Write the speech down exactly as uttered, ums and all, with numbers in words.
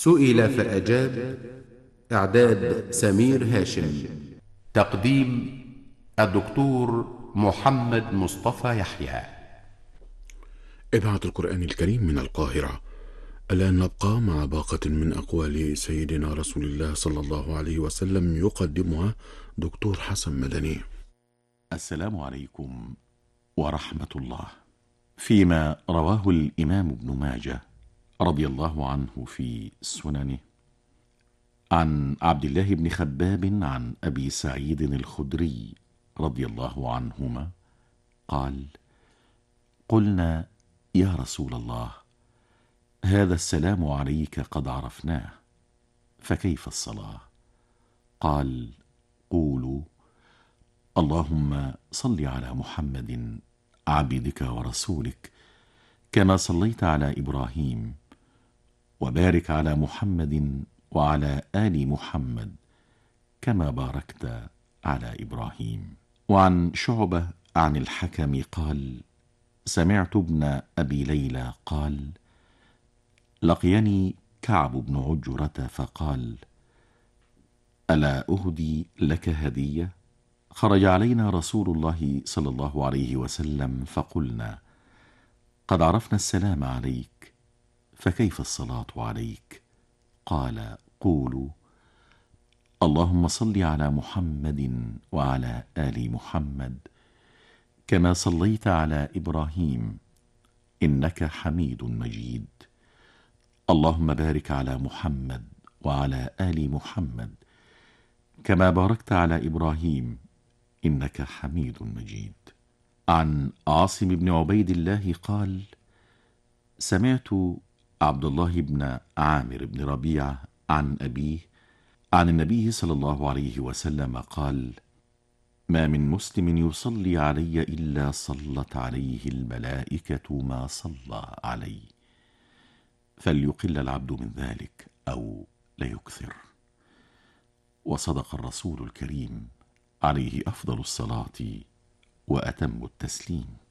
سئل فأجاب. إعداد سمير هاشم. تقديم الدكتور محمد مصطفى يحيى. إذاعة القرآن الكريم من القاهرة. الآن نبقى مع باقة من أقوال سيدنا رسول الله صلى الله عليه وسلم يقدمها دكتور حسن مدني. السلام عليكم ورحمة الله. فيما رواه الإمام ابن ماجه رضي الله عنه في سننه عن عبد الله بن خباب عن أبي سعيد الخدري رضي الله عنهما قال: قلنا يا رسول الله، هذا السلام عليك قد عرفناه، فكيف الصلاة؟ قال: قولوا اللهم صل على محمد عبدك ورسولك كما صليت على إبراهيم، وبارك على محمد وعلى آل محمد كما باركت على إبراهيم. وعن شعبة عن الحكم قال: سمعت ابن أبي ليلى قال: لقيني كعب بن عجرة فقال: ألا أهدي لك هدية؟ خرج علينا رسول الله صلى الله عليه وسلم فقلنا: قد عرفنا السلام عليك، فكيف الصلاة عليك؟ قال: قولوا اللهم صل على محمد وعلى آل محمد كما صليت على إبراهيم إنك حميد مجيد، اللهم بارك على محمد وعلى آل محمد كما باركت على إبراهيم إنك حميد مجيد. عن عاصم بن عبيد الله قال: سمعت عبد الله بن عامر بن ربيعة عن أبيه عن النبي صلى الله عليه وسلم قال: ما من مسلم يصلي علي إلا صلت عليه الملائكة ما صلى علي، فليقل العبد من ذلك أو ليكثر. وصدق الرسول الكريم عليه أفضل الصلاة وأتم التسليم.